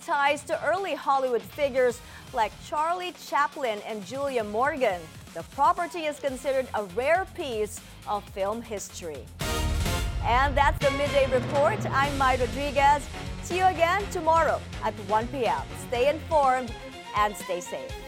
ties to early Hollywood figures like Charlie Chaplin and Julia Morgan, the property is considered a rare piece of film history. And that's the Midday Report. I'm Mai Rodriguez. See you again tomorrow at 1 p.m. Stay informed and stay safe.